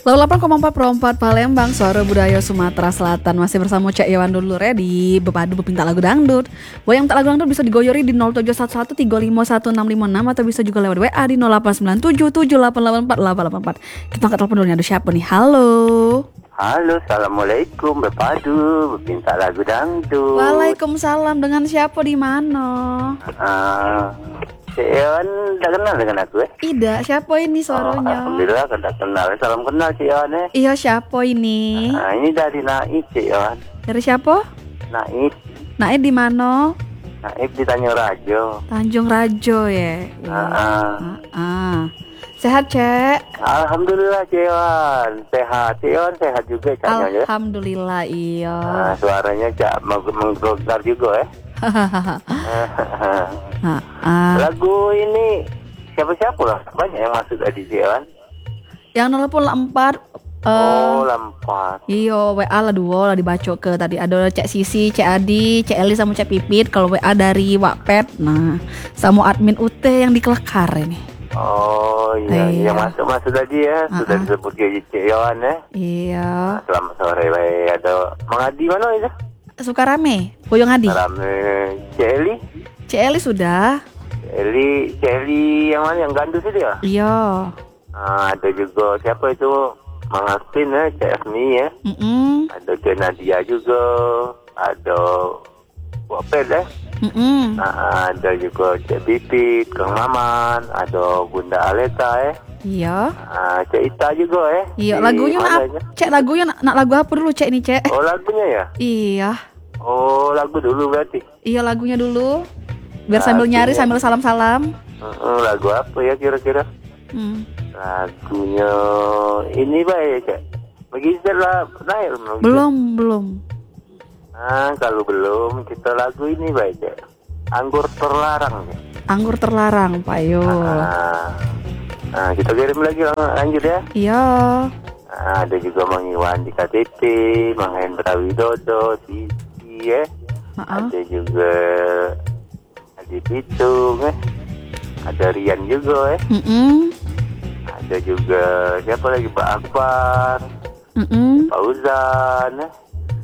88,4 Palembang, suara budaya Sumatera Selatan. Masih bersama Cek Iwan dulu di Bepadu Bepinta Lagu Dangdut. Buat yang tak lagu dangdut bisa digoyori di 0711355156 atau bisa juga lewat WA di 0897788488. Kita angkat telepon dulu nih, ada siapa nih? Halo. Halo, assalamualaikum Bepadu Bepinta Lagu Dangdut. Waalaikumsalam, dengan siapa di mana? Cik Iwan tak kenal dengan aku Ida, siapa ini suaranya? Alhamdulillah tak kenal. Salam kenal Cik Iwan Iya, siapa ini? Ini dari Naib Cik Iwan. Dari siapa? Naib Di mana? Naib di Tanjung Rajo. Tanjung Rajo ya. Sehat, Cek? Alhamdulillah Cik Iwan. Sehat. Cik Iwan sehat juga Caknya ya. Alhamdulillah, iya. Suaranya Cak menggelar juga Lagu ini siapa-siapa lah, banyak yang masuk tadi Cik Iwan. Yang nelpon lampat. Lampat. Iyo, WA lah dua lah dibaca ke tadi. Ada Cek Sisi, Cek Adi, Cek Eli sama Cek Pipit. Kalau WA dari Wakpet, nah sama admin UT yang di Kelekar ini. Oh iya, yang masuk tadi ya. Sudah disebut Cik Iwan ya. Iya. Selamat sore, baik. Ada Mang Adi mana itu? Sukarame, Boyong Adi. Sukarame. Cik Eli? Cik Eli sudah. Cik Eli yang mana? Yang gandus itu ya? Iya. Ada juga siapa itu? Mang Aspin ya, Cik Asmi ya. Ada Cik Nadia juga. Ada Wapel ya. Ada juga Cik Bipit, Kang Maman. Ada Bunda Aleta ya. Iya. Cik Ita juga ya. Iya, lagunya Cek lagunya nak lagu apa dulu Cek nih Cek? Oh, lagunya ya? Iya. Oh, lagu dulu berarti. Iya, lagunya dulu. Biar sambil nyari sambil salam-salam. Lagu apa ya kira-kira? Lagunya ini baik Cek. Begitu lah naik Belum. Kalau belum kita lagu ini baik Cek. Anggur Terlarang Cek. Anggur Terlarang Pak Yo. Kita kirim lagi lanjut ya. Iya. Ada juga Mang Iwan di KTP, Mang Hendra Widodo, Sisi ya. Ada juga Adi Pitung ya. Ada Rian juga ya. Ada juga siapa lagi, Pak Akbar, Pak Uzan ya.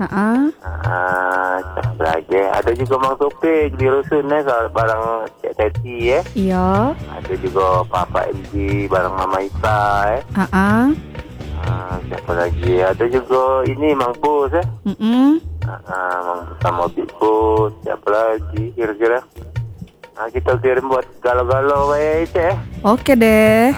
Siapa lagi? Ada juga Mang Topik di Rusun ya, kalau barang Cik Teti ya. Iya. Ada juga Papa MG barang Mama Ita ya. Siapa lagi? Ada juga ini Mang Bos ya. Mang sama Big Bos. Siapa lagi kira-kira? Kita kirim buat galau-galau ya Cik. Oke deh.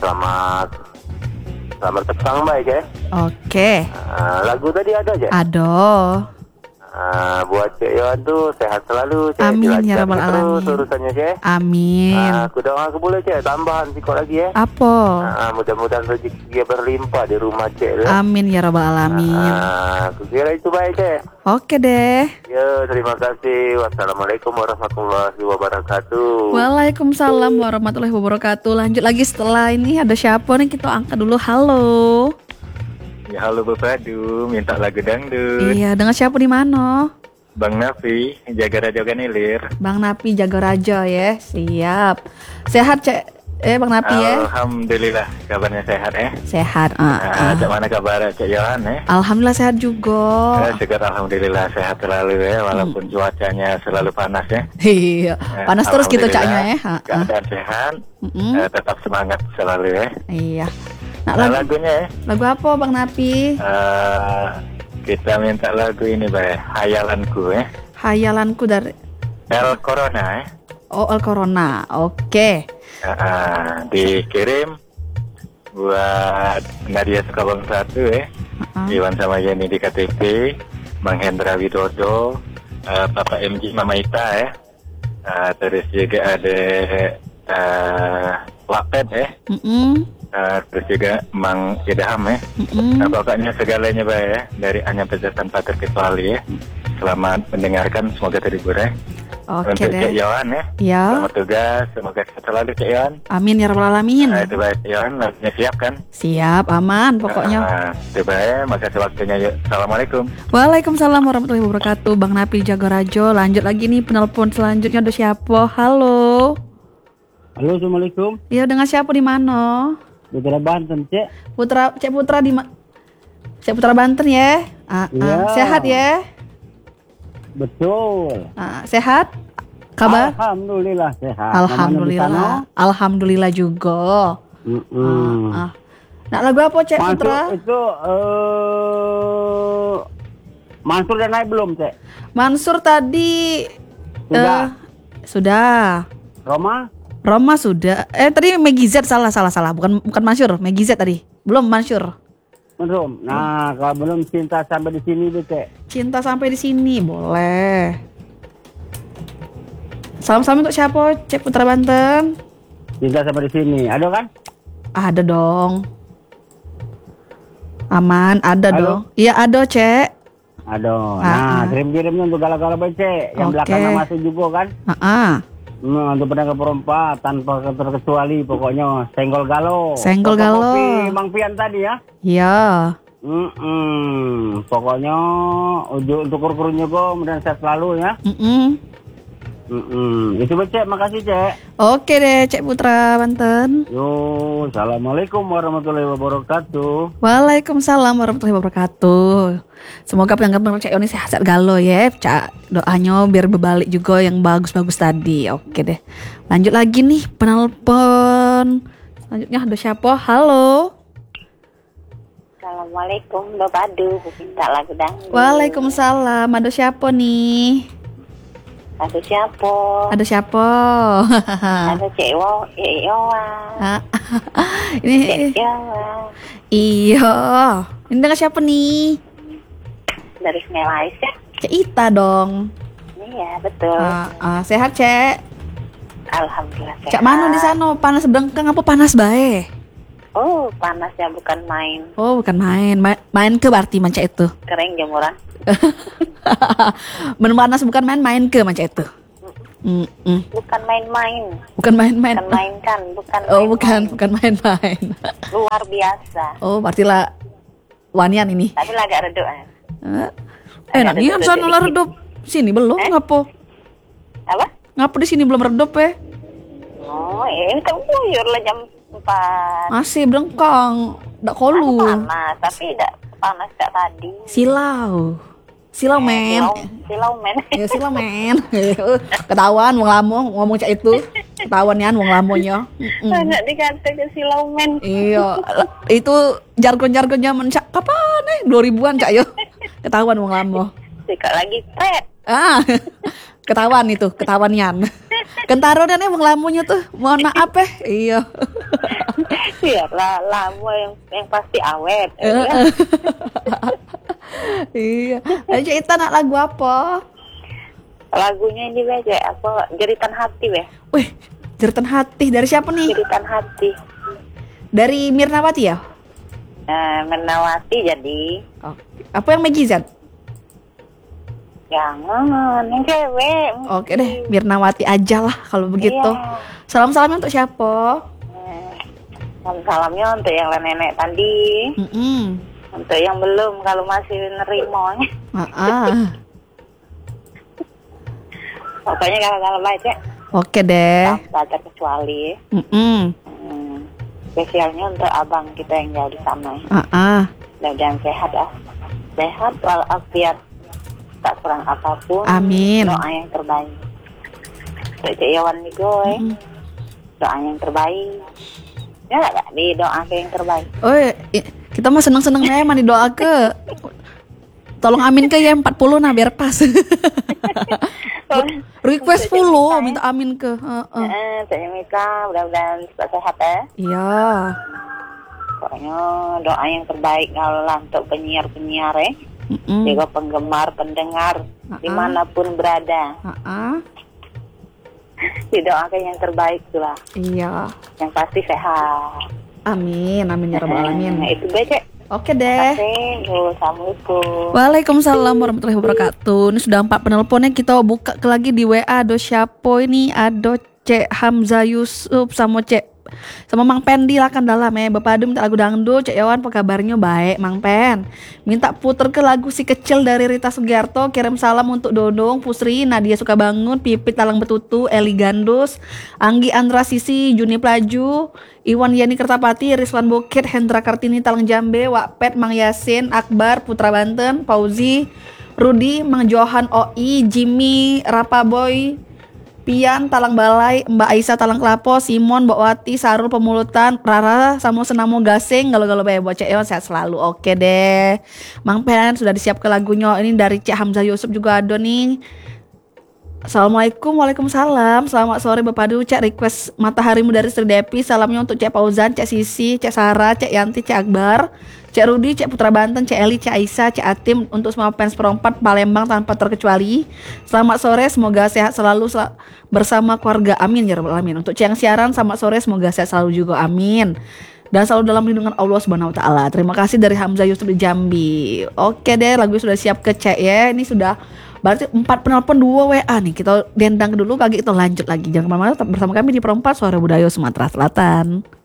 Selamat petang baik ya. Oke. Lagu tadi ada aja? Ada. Buat Cik Iwan tuh sehat selalu Cik. Amin ya rabbal alamin. Urusannya Cik. Amin. Aku doa aku boleh Cik tambahan sikit lagi ya. Apa? Mudah-mudahan rezeki dia berlimpah di rumah Cik ya. Amin ya rabbal alamin. Aku kira itu baik Cik. Oke deh. Ya, terima kasih. Wassalamualaikum warahmatullahi wabarakatuh. Waalaikumsalam warahmatullahi wabarakatuh. Lanjut lagi setelah ini ada siapa nih, kita angkat dulu. Halo. Ya, halo Bepadu, minta lagu dangdut. Iya, dengan siapa di mana? Bang Nafi, Jaga Raja Ganilir. Bang Nafi Jaga Raja ya, siap. Sehat Cek? Bang Nafi ya? Alhamdulillah, kabarnya sehat ya. Sehat. Mana kabar Cik Yohan ya? Alhamdulillah sehat juga. Syukur alhamdulillah sehat selalu ya, walaupun cuacanya selalu panas ya. Iya, panas terus gitu Caknya ya. Keadaan sehat, tetap semangat selalu ya. Iya. Lagunya ya? Lagu apa Bang Nafi? Kita minta lagu ini Hayalanku ya. Hayalanku dari El Corona ya. Oh, El Corona, oke. Dikirim buat Nadia Sukabang 1 ya. Iwan sama Yeni di KTP, Mang Hendra Widodo, Papa MG Mama Ita ya. Terus juga ada Wapet ya. Terus juga Mang Idham ya. Pokoknya segalanya baik ya, dari Anya Peza tanpa terkecuali ya. Selamat mendengarkan, semoga terhibur ya. Oke untuk deh. Cik Yohan ya. Ya. Selamat tugas, semoga sehat selalu Cik Yohan. Amin ya rabbal alamin. Itu baik Cik Yohan, lagunya siap kan? Siap, aman pokoknya. Itu baik, makasih waktunya yuk. Assalamualaikum. Waalaikumsalam warahmatullahi wabarakatuh. Bang Napi Jagorajo. Lanjut lagi nih penelpon selanjutnya ada siapa? Halo. Halo, assalamualaikum. Iya, dengan siapa di mana? Putra Banten, Cek. Cek Putra Cek Putra Banten ya. Iya. Sehat ya? Betul. Sehat? Kabar? Alhamdulillah sehat. Alhamdulillah. Alhamdulillah juga. Nah, lagu apa Cek Putra? Itu Mansur udah naik belum, Cek? Mansur tadi sudah. Roma sudah. Tadi Meggy Z salah. Bukan Mansur, Meggy Z tadi. Belum Mansur. Belum. Nah, kalau belum cinta sampai di sini tuh, Cek. Cinta sampai di sini, boleh. Salam-salam untuk siapa, Cek Putra Banten? Cinta sampai di sini. Ada kan? Ada dong. Aman, ada Halo? dong. Iya, ada, Cek. Ada. Nah, kirim-kirimnya untuk galau-galau Cek. Yang belakangnya masuk juga kan? Untuk pedagang perempat tanpa terkecuali pokoknya senggol galau. Senggol galau. Kopi Mang Pian tadi ya? Iya. Pokoknya untuk kur-kurnya kok, kemudian sehat selalu ya. Itu Cek, makasih Cek. Oke deh Cek Putra Banten. Yo, assalamualaikum warahmatullahi wabarakatuh. Waalaikumsalam warahmatullahi wabarakatuh. Semoga pendengar Cek Yoni sehat galau ya. Cak doanya biar berbalik juga yang bagus-bagus tadi. Oke deh. Lanjut lagi nih penelpon. Selanjutnya ada siapa? Halo. Assalamualaikum Bapak Adu, minta lagu dangdut. Waalaikumsalam. Ada siapa nih? Ada siapa? Ada siapa? Ada Cek Yowa. Ini Cek Yowa. Iya. Ini dengan siapa nih? Dari Malaysia. Cek Ita dong. Iya, betul. Sehat, Cek? Alhamdulillah sehat. Cek mana di sana? Panas bengkang apa panas bae? Oh, panasnya bukan main. Oh, bukan main. Main ke berarti manca itu. Kering jemuran. Panas bukan main ke manca itu. Bukan main-main. Bukan main-main. Bukan mainkan, bukan. Oh, bukan main-main. Luar biasa. Oh, berarti lah wanian ini. Tapi lah agak redup. Enak nih kan sana lah redup. Sini belum ngapo? Apa? Ngapo di sini belum redup ya? Oh, ini kan buyur lah jam 4. Masih belengkang. Ndak kolu. Panas, tapi tidak panas kayak tadi. Silau men. Silau men. Ya silau men. Ketahuan wong lamo ngomong cak itu. Ketahuan yan wong lamonya. Enggak dikata ke silau men. Iya, itu jargon-jargon zaman cak kapan nih? 2000-an cak yo. Ketahuan wong lamo. Sikak lagi pret. Ketahuan itu, ketahuan yan. Kentaro nih wong lamonya tuh. Mohon maaf iya. Biarlah lamo yang pasti awet. Iya. Ayo cerita nak lagu apa? Lagunya ini aja apa? Jeritan hati weh. Wih, jeritan hati dari siapa nih? Jeritan hati. Dari Mirnawati ya? Mirnawati jadi. Apa yang Meggy Z? Jangan, yang cewek. Oke deh, Mirnawati aja lah kalau begitu. Iya. Salam-salamnya untuk siapa? Salamnya untuk yang nenek tadi. Untuk yang belum, kalau masih nerimo. Pokoknya kalau baca. Oke deh. Tak terkecuali. Spesialnya untuk abang kita yang jauh di sana. Dan sehat ya. Sehat walafiat. Tak kurang apapun. Amin. Doa yang terbaik. Cek Yawan nih gue. Doa yang terbaik. Ya gak di doa yang terbaik. Oh, kita mah seneng-seneng memang didoa ke. Tolong amin ke ya 40 nah biar pas. Request 10 minta amin ke. Saya minta mudah-mudahan sehat ya. Iya. Pokoknya doa yang terbaik kalau untuk penyiar-penyiar ya. Juga penggemar, pendengar dimanapun berada. Didoakan yang terbaik lah. Iya. Yang pasti sehat. Amin, amin ya rabbal alamin. Itu baca. Oke deh. Assalamualaikum. Waalaikumsalam warahmatullahi wabarakatuh. Ini sudah 4 penelponnya, kita buka lagi di WA. Ada siapa ini? Ada Cek Hamzah Yusuf sama Cek Sama Mang Pen di Lakan Dalam ya. Bapak Adu minta lagu dangdut. Cek Yawan apa kabarnya? Baik Mang Pen. Minta puter ke lagu Si Kecil dari Rita Sugiarto. Kirim salam untuk Dodong, Pusri, Nadia Sukabangun, Pipit Talang Betutu, Eli Gandus, Anggi Andra Sisi, Juni Plaju, Iwan Yani Kertapati, Rizwan Bukit, Hendra Kartini Talang Jambe, Wakpet, Mang Yasin, Akbar, Putra Banten, Fauzi, Rudi, Mang Johan OI, Jimmy, Rapaboy, Pian, Talang Balai, Mbak Aisyah Talang Kelapo, Simon, Mbak Wati, Sarul Pemulutan, Rara, Samo Senamo Gasing, Galau-galau bae buat Cek Ewan sehat selalu. Oke deh. Mang Pen sudah disiapkan lagunya. Ini dari Cek Hamzah Yusuf juga ada nih. Assalamualaikum, waalaikumsalam. Selamat sore Bapak Du. Cek request Mataharimu dari Sri Depi. Salamnya untuk Cek Fauzan, Cek Sisi, Cek Sarah, Cek Yanti, Cek Akbar, Cek Rudi, Cek Putra Banten, Cek Eli, Cek Aisyah, Cek Atim, untuk semua fans perempat Palembang tanpa terkecuali. Selamat sore, semoga sehat selalu bersama keluarga. Amin ya rabbal alamin. Untuk Cek yang siaran, selamat sore, semoga sehat selalu juga. Amin. Dan selalu dalam lindungan Allah Subhanahu wa taala. Terima kasih dari Hamzah Yusuf di Jambi. Oke deh, lagu sudah siap ke Cek ya. Ini sudah berarti 4 penelpon 2 WA nih. Kita dendang dulu, kaki kita lanjut lagi. Jangan kemana-mana, tetap bersama kami di Perempat Suara Budaya Sumatera Selatan.